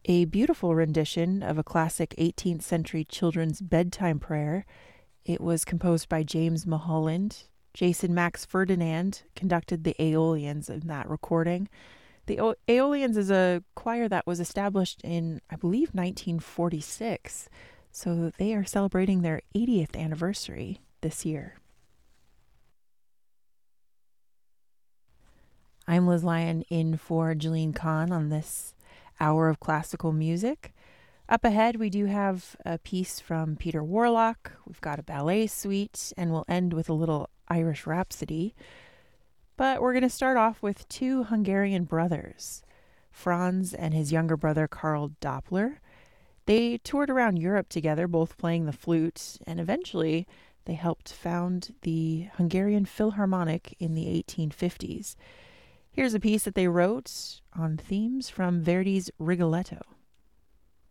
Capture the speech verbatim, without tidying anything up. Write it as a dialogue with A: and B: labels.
A: A beautiful rendition of a classic eighteenth century children's bedtime prayer. It was composed by James Mulholland. Jason Max Ferdinand conducted the Aeolians in that recording. The o- Aeolians is a choir that was established in, I believe, nineteen forty-six. So they are celebrating their eightieth anniversary this year. I'm Liz Lyon in for Jeline Kahn on this hour of classical music. Up ahead, we do have a piece from Peter Warlock. We've got a ballet suite, and we'll end with a little Irish Rhapsody. But we're going to start off with two Hungarian brothers, Franz and his younger brother Karl Doppler. They toured around Europe together, both playing the flute, and eventually they helped found the Hungarian Philharmonic in the eighteen fifties. Here's a piece that they wrote on themes from Verdi's Rigoletto.